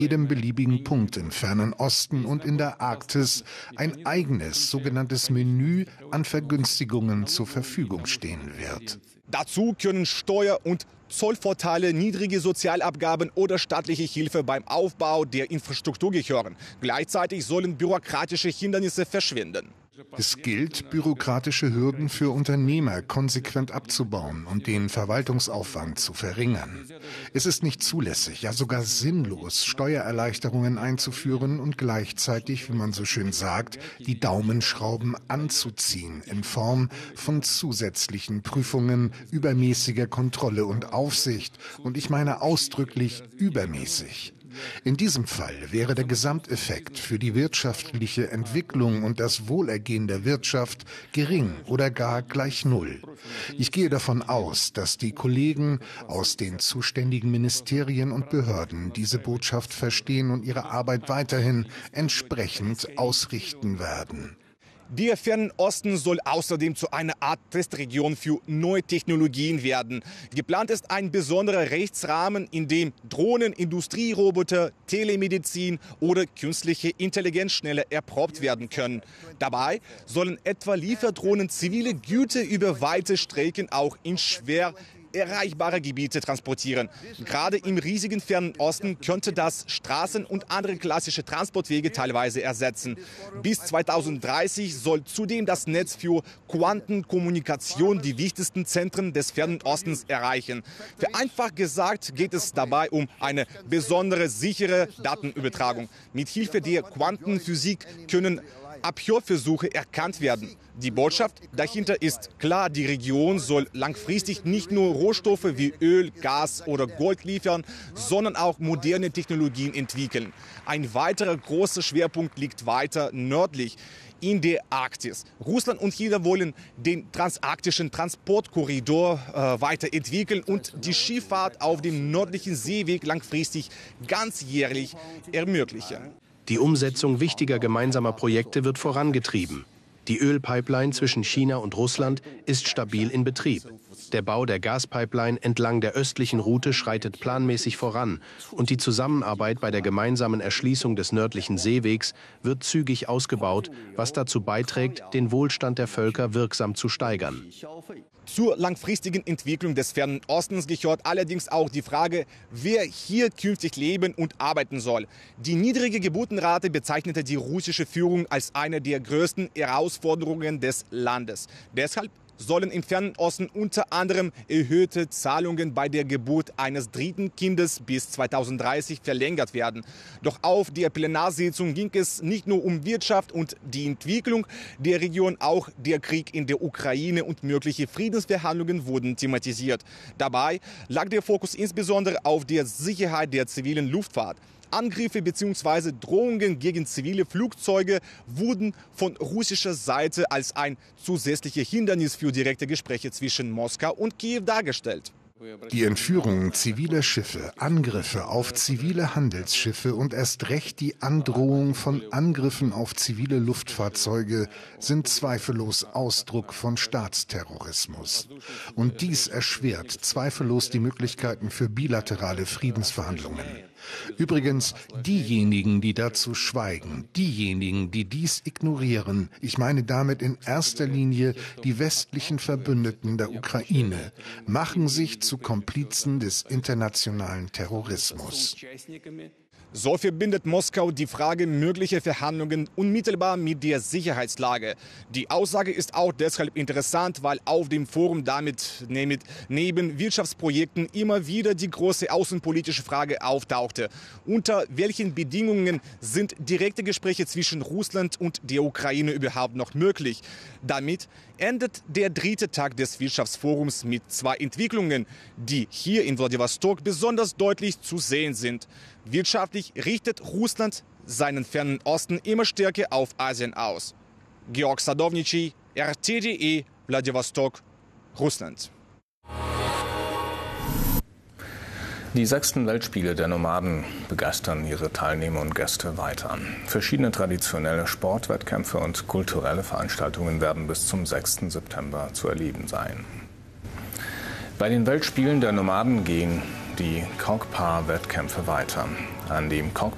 jedem beliebigen Punkt im Fernen Osten und in der Arktis ein eigenes sogenanntes Menü an Vergünstigungen zur Verfügung stehen wird. Dazu können Steuer- und Zollvorteile, niedrige Sozialabgaben oder staatliche Hilfe beim Aufbau der Infrastruktur gehören. Gleichzeitig sollen bürokratische Hindernisse verschwinden. Es gilt, bürokratische Hürden für Unternehmer konsequent abzubauen und den Verwaltungsaufwand zu verringern. Es ist nicht zulässig, ja sogar sinnlos, Steuererleichterungen einzuführen und gleichzeitig, wie man so schön sagt, die Daumenschrauben anzuziehen in Form von zusätzlichen Prüfungen, übermäßiger Kontrolle und Aufsicht. Und ich meine ausdrücklich übermäßig. In diesem Fall wäre der Gesamteffekt für die wirtschaftliche Entwicklung und das Wohlergehen der Wirtschaft gering oder gar gleich null. Ich gehe davon aus, dass die Kollegen aus den zuständigen Ministerien und Behörden diese Botschaft verstehen und ihre Arbeit weiterhin entsprechend ausrichten werden. Der Fernen Osten soll außerdem zu einer Art Testregion für neue Technologien werden. Geplant ist ein besonderer Rechtsrahmen, in dem Drohnen, Industrieroboter, Telemedizin oder künstliche Intelligenz schneller erprobt werden können. Dabei sollen etwa Lieferdrohnen zivile Güter über weite Strecken auch in schwer erreichbare Gebiete transportieren. Gerade im riesigen Fernen Osten könnte das Straßen und andere klassische Transportwege teilweise ersetzen. Bis 2030 soll zudem das Netz für Quantenkommunikation die wichtigsten Zentren des Fernen Ostens erreichen. Vereinfacht gesagt geht es dabei um eine besondere sichere Datenübertragung. Mit Hilfe der Quantenphysik können Abhörversuche erkannt werden. Die Botschaft dahinter ist klar, die Region soll langfristig nicht nur Rohstoffe wie Öl, Gas oder Gold liefern, sondern auch moderne Technologien entwickeln. Ein weiterer großer Schwerpunkt liegt weiter nördlich in der Arktis. Russland und China wollen den transaktischen Transportkorridor weiterentwickeln und die Schifffahrt auf dem nördlichen Seeweg langfristig ganzjährig ermöglichen. Die Umsetzung wichtiger gemeinsamer Projekte wird vorangetrieben. Die Ölpipeline zwischen China und Russland ist stabil in Betrieb. Der Bau der Gaspipeline entlang der östlichen Route schreitet planmäßig voran und die Zusammenarbeit bei der gemeinsamen Erschließung des nördlichen Seewegs wird zügig ausgebaut, was dazu beiträgt, den Wohlstand der Völker wirksam zu steigern. Zur langfristigen Entwicklung des Fernen Ostens gehört allerdings auch die Frage, wer hier künftig leben und arbeiten soll. Die niedrige Geburtenrate bezeichnete die russische Führung als eine der größten Herausforderungen des Landes. Deshalb sollen im Fernen Osten unter anderem erhöhte Zahlungen bei der Geburt eines dritten Kindes bis 2030 verlängert werden. Doch auf der Plenarsitzung ging es nicht nur um Wirtschaft und die Entwicklung der Region, auch der Krieg in der Ukraine und mögliche Friedensverhandlungen wurden thematisiert. Dabei lag der Fokus insbesondere auf der Sicherheit der zivilen Luftfahrt. Angriffe bzw. Drohungen gegen zivile Flugzeuge wurden von russischer Seite als ein zusätzliches Hindernis für direkte Gespräche zwischen Moskau und Kiew dargestellt. Die Entführung ziviler Schiffe, Angriffe auf zivile Handelsschiffe und erst recht die Androhung von Angriffen auf zivile Luftfahrzeuge sind zweifellos Ausdruck von Staatsterrorismus. Und dies erschwert zweifellos die Möglichkeiten für bilaterale Friedensverhandlungen. Übrigens, diejenigen, die dazu schweigen, diejenigen, die dies ignorieren, ich meine damit in erster Linie die westlichen Verbündeten der Ukraine, machen sich zu Komplizen des internationalen Terrorismus. So verbindet Moskau die Frage möglicher Verhandlungen unmittelbar mit der Sicherheitslage. Die Aussage ist auch deshalb interessant, weil auf dem Forum damit neben Wirtschaftsprojekten immer wieder die große außenpolitische Frage auftauchte. Unter welchen Bedingungen sind direkte Gespräche zwischen Russland und der Ukraine überhaupt noch möglich? Damit endet der dritte Tag des Wirtschaftsforums mit zwei Entwicklungen, die hier in Wladiwostok besonders deutlich zu sehen sind. Wirtschaftlich richtet Russland seinen Fernen Osten immer stärker auf Asien aus. Georg Sadovnici, RT.de, Wladiwostok, Russland. Die 6. Weltspiele der Nomaden begeistern ihre Teilnehmer und Gäste weiter. Verschiedene traditionelle Sportwettkämpfe und kulturelle Veranstaltungen werden bis zum 6. September zu erleben sein. Bei den Weltspielen der Nomaden gehen die Kokpa-Wettkämpfe weiter. An dem Kokpa